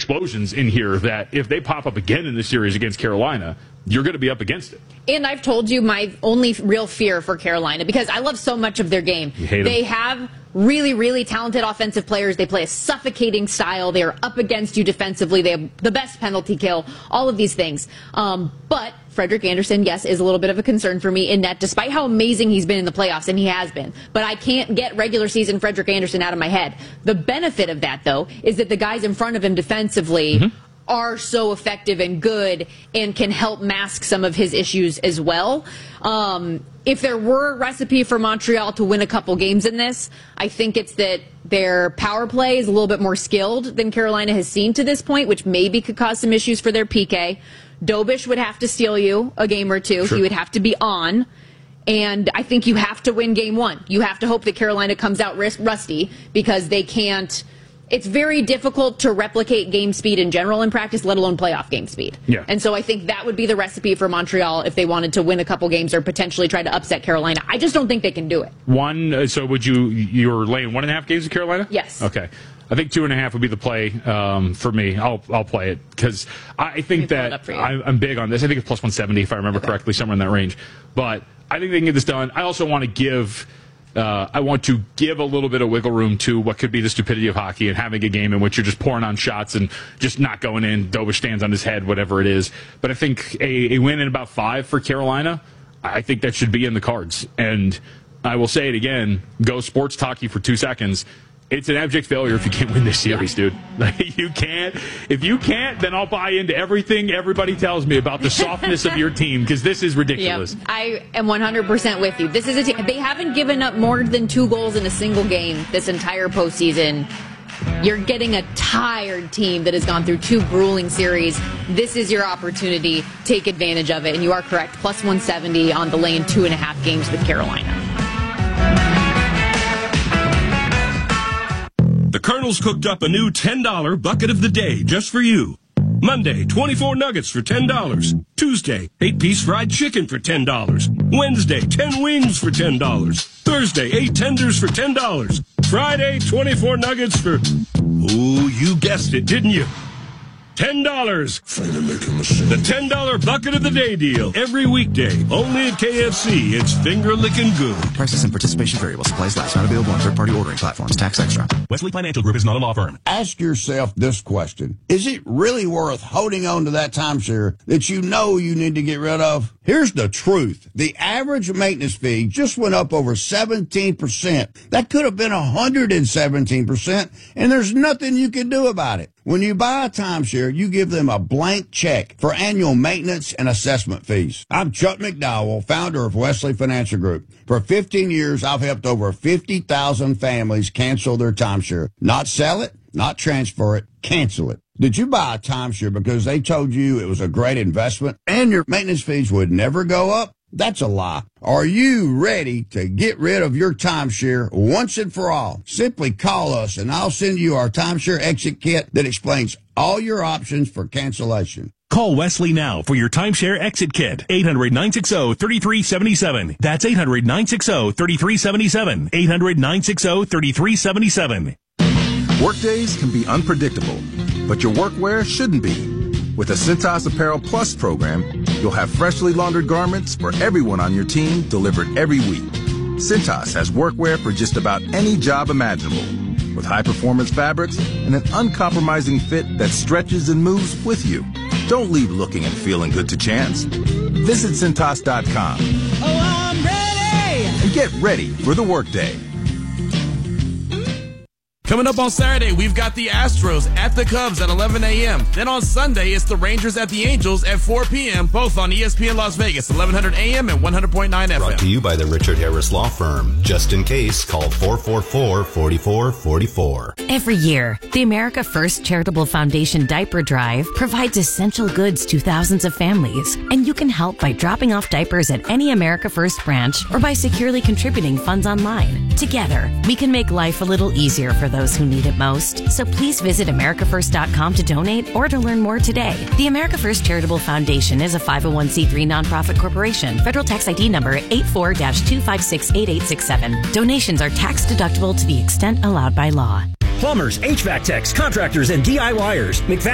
explosions in here that if they pop up again in this series against Carolina, you're going to be up against it. And I've told you my only real fear for Carolina, because I love so much of their game. You hate them. They have really, really talented offensive players. They play a suffocating style. They are up against you defensively. They have the best penalty kill, all of these things. But Frederick Anderson, yes, is a little bit of a concern for me in that despite how amazing he's been in the playoffs, and he has been, but I can't get regular season Frederick Anderson out of my head. The benefit of that, though, is that the guys in front of him defensively are so effective and good and can help mask some of his issues as well. If there were a recipe for Montreal to win a couple games in this, I think it's that their power play is a little bit more skilled than Carolina has seen to this point, which maybe could cause some issues for their PK. Dobish would have to steal you a game or two. Sure. He would have to be on. And I think you have to win game one. You have to hope that Carolina comes out rusty, because they can't. It's very difficult to replicate game speed in general in practice, let alone playoff game speed. Yeah. And so I think that would be the recipe for Montreal if they wanted to win a couple games or potentially try to upset Carolina. I just don't think they can do it. So would you're laying 1.5 games of Carolina? Yes. Okay. I think 2.5 would be the play for me. I'll play it because I think that I'm big on this. I think it's plus 170 if I remember correctly, somewhere in that range. But I think they can get this done. I also want to give. I want to give a little bit of wiggle room to what could be the stupidity of hockey and having a game in which you're just pouring on shots and just not going in. Dobish stands on his head, whatever it is. But I think a win in about 5 for Carolina, I think that should be in the cards. And I will say it again, go sports talkie for 2 seconds. It's an abject failure if you can't win this series, dude. Like, you can't. If you can't, then I'll buy into everything everybody tells me about the softness of your team, because this is ridiculous. Yep. I am 100% with you. This is a team. They haven't given up more than 2 goals in a single game this entire postseason. You're getting a tired team that has gone through 2 grueling series. This is your opportunity. Take advantage of it. And you are correct. Plus 170 on the lane, 2.5 games with Carolina. The Colonel's cooked up a new $10 bucket of the day just for you. Monday, 24 nuggets for $10. Tuesday, 8-piece fried chicken for $10. Wednesday, 10 wings for $10. Thursday, 8 tenders for $10. Friday, 24 nuggets for... Ooh, you guessed it, didn't you? $10. The $10 bucket of the day deal. Every weekday. Only at KFC. It's finger-licking good. Prices and participation variable. Supplies last. Not available on third-party ordering platforms. Tax extra. Wesley Financial Group is not a law firm. Ask yourself this question. Is it really worth holding on to that timeshare that you know you need to get rid of? Here's the truth. The average maintenance fee just went up over 17%. That could have been 117%, and there's nothing you can do about it. When you buy a timeshare, you give them a blank check for annual maintenance and assessment fees. I'm Chuck McDowell, founder of Wesley Financial Group. For 15 years, I've helped over 50,000 families cancel their timeshare. Not sell it, not transfer it, cancel it. Did you buy a timeshare because they told you it was a great investment and your maintenance fees would never go up? That's a lie. Are you ready to get rid of your timeshare once and for all? Simply call us and I'll send you our timeshare exit kit that explains all your options for cancellation. Call Wesley now for your timeshare exit kit. 800-960-3377. That's 800-960-3377. 800-960-3377. Workdays can be unpredictable, but your workwear shouldn't be. With the Cintas Apparel Plus program, you'll have freshly laundered garments for everyone on your team delivered every week. Cintas has workwear for just about any job imaginable, with high-performance fabrics and an uncompromising fit that stretches and moves with you. Don't leave looking and feeling good to chance. Visit Cintas.com. Oh, I'm ready! And get ready for the workday. Coming up on Saturday, we've got the Astros at the Cubs at 11 a.m. Then on Sunday, it's the Rangers at the Angels at 4 p.m., both on ESPN Las Vegas, 1100 a.m. and 100.9 FM. Brought to you by the Richard Harris Law Firm. Just in case, call 444-4444. Every year, the America First Charitable Foundation Diaper Drive provides essential goods to thousands of families. And you can help by dropping off diapers at any America First branch or by securely contributing funds online. Together, we can make life a little easier for those who need it most. So please visit AmericaFirst.com to donate or to learn more today. The America First Charitable Foundation is a 501c3 nonprofit corporation. Federal tax ID number 84-2568867. Donations are tax deductible to the extent allowed by law. Plumbers, HVAC techs, contractors, and DIYers.